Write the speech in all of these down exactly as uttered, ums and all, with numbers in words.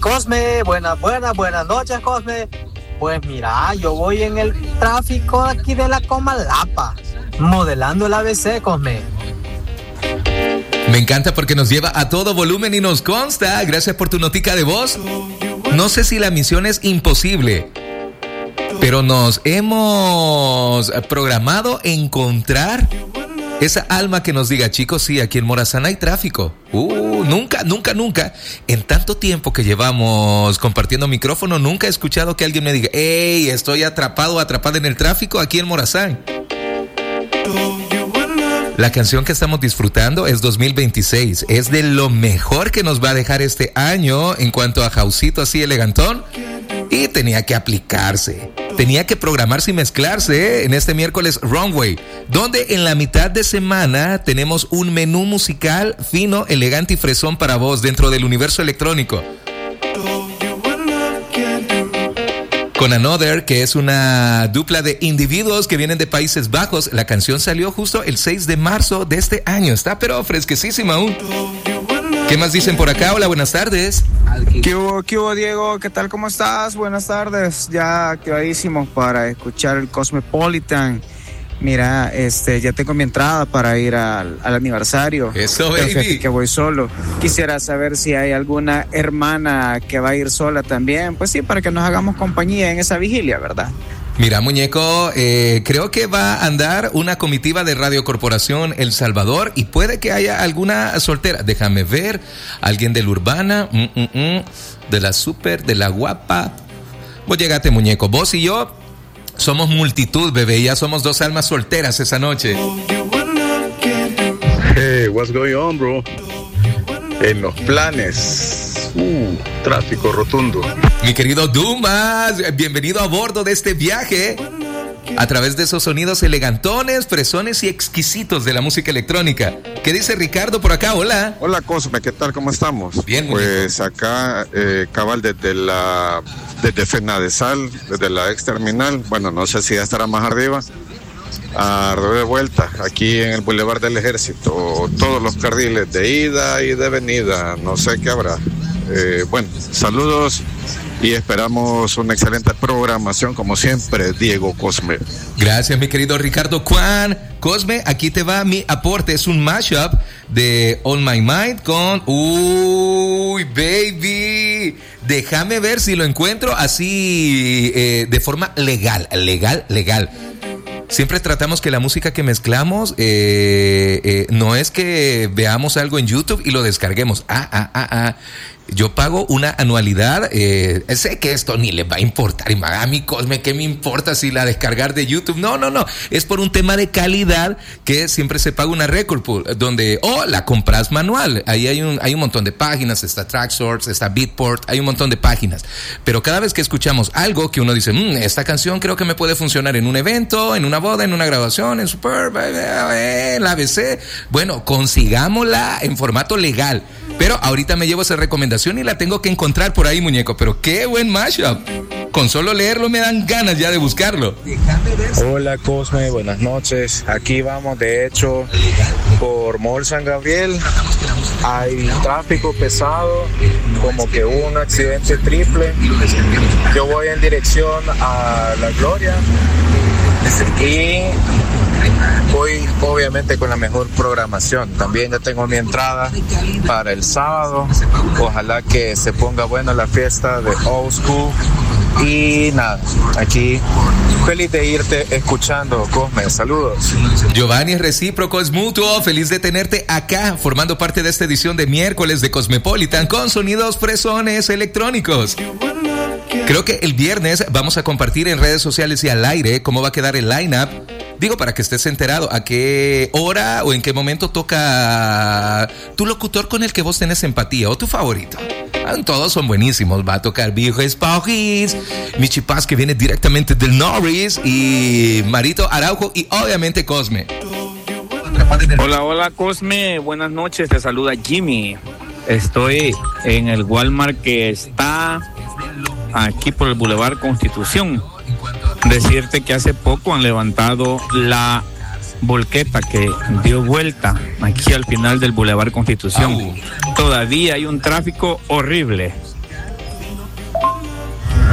Cosme, buenas, buenas, buenas noches, Cosme. Pues mira, yo voy en el tráfico aquí de la Comalapa, modelando el A B C, Cosme. Me encanta porque nos lleva a todo volumen y nos consta. Gracias por tu notica de voz. No sé si la misión es imposible, pero nos hemos programado encontrar esa alma que nos diga, chicos, sí, aquí en Morazán hay tráfico. Uh, nunca, nunca, nunca. En tanto tiempo que llevamos compartiendo micrófono, nunca he escuchado que alguien me diga, hey, estoy atrapado o atrapada en el tráfico aquí en Morazán. La canción que estamos disfrutando es dos mil veintiséis. Es de lo mejor que nos va a dejar este año en cuanto a Jausito así elegantón. Y tenía que aplicarse, tenía que programarse y mezclarse ¿eh? en este miércoles Runway, donde en la mitad de semana tenemos un menú musical fino, elegante y fresón para vos dentro del universo electrónico. Con Another, que es una dupla de individuos que vienen de Países Bajos. La canción salió justo el seis de marzo de este año, está pero fresquecísima aún. ¿Qué más dicen por acá? Hola, buenas tardes. ¿Qué hubo, qué hubo, Diego? ¿Qué tal? ¿Cómo estás? Buenas tardes. Ya activadísimos para escuchar el Cosmopolitan. Mira, este, ya tengo mi entrada para ir al, al aniversario. Eso, baby. Fíjate que voy solo. Quisiera saber si hay alguna hermana que va a ir sola también. Pues sí, para que nos hagamos compañía en esa vigilia, ¿verdad? Mira, muñeco, eh, creo que va a andar una comitiva de Radio Corporación El Salvador y puede que haya alguna soltera. Déjame ver, alguien de la urbana, mm, mm, mm, de la super, de la guapa. Vos llegate, muñeco, vos y yo somos multitud, bebé, ya somos dos almas solteras esa noche. Hey, what's going on, bro? En los planes. Uh, tráfico rotundo. Mi querido Dumas, bienvenido a bordo de este viaje a través de esos sonidos elegantones, fresones y exquisitos de la música electrónica. ¿Qué dice Ricardo por acá? Hola. Hola, Cosme, ¿qué tal? ¿Cómo estamos? Bien, pues muñeco. Acá, eh, cabal, desde la desde Fenadesal, desde la ex terminal, bueno, no sé si ya estará más arriba, a de vuelta, aquí en el Boulevard del Ejército, todos los carriles de ida y de venida, no sé qué habrá. Eh, bueno, saludos y esperamos una excelente programación como siempre, Diego Cosme. Gracias, mi querido Ricardo Juan. Cosme, aquí te va mi aporte, es un mashup de On My Mind con Uy, baby. Déjame ver si lo encuentro así eh, de forma legal, legal, legal. Siempre tratamos que la música que mezclamos eh, eh, no es que veamos algo en YouTube y lo descarguemos. Ah, ah, ah, ah. Yo pago una anualidad. Eh, sé que esto ni le va a importar. Y a mí, Cosme, ¿qué me importa si la descargar de YouTube? No, no, no. Es por un tema de calidad que siempre se paga una record pool, donde o oh, la compras manual. Ahí hay un, hay un montón de páginas. Está Traxsource, está Beatport, hay un montón de páginas. Pero cada vez que escuchamos algo que uno dice, mmm, esta canción creo que me puede funcionar en un evento, en una boda, en una grabación, en Super, en la A B C. Bueno, consigámosla en formato legal. Pero ahorita me llevo esa recomendación y la tengo que encontrar por ahí, muñeco. Pero qué buen mashup. Con solo leerlo me dan ganas ya de buscarlo. Hola, Cosme, buenas noches. Aquí vamos, de hecho, por Mall San Gabriel. Hay tráfico pesado, como que hubo un accidente triple. Yo voy en dirección a La Gloria y voy obviamente con la mejor programación. También ya tengo mi entrada para el sábado. Ojalá que se ponga buena la fiesta de Old School. Y nada, aquí feliz de irte escuchando, Cosme. Saludos. Giovanni, es recíproco, es mutuo. Feliz de tenerte acá, formando parte de esta edición de miércoles de Cosmopolitan con sonidos fresones electrónicos. Creo que el viernes vamos a compartir en redes sociales y al aire cómo va a quedar el line-up. Digo, para que estés enterado a qué hora o en qué momento toca tu locutor con el que vos tenés empatía o tu favorito. Todos son buenísimos. Va a tocar Viejo Espauris, Michi Paz, que viene directamente del Norris, y Marito Araujo y obviamente Cosme. Hola, hola, Cosme. Buenas noches. Te saluda Jimmy. Estoy en el Walmart que está aquí por el Boulevard Constitución. Decirte que hace poco han levantado la volqueta que dio vuelta aquí al final del Boulevard Constitución. Todavía hay un tráfico horrible.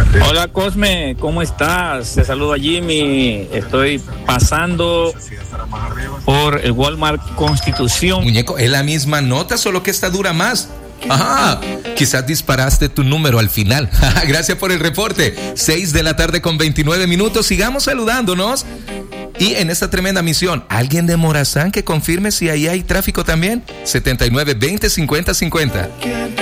Hola Cosme, ¿cómo estás? Te saludo a Jimmy. Estoy pasando por el Walmart Constitución. Muñeco, es la misma nota, solo que esta dura más. Ajá, quizás disparaste tu número al final. Gracias por el reporte. seis de la tarde con veintinueve minutos. Sigamos saludándonos. Y en esta tremenda misión, ¿alguien de Morazán que confirme si ahí hay tráfico también? setenta y nueve veinte cincuenta cincuenta.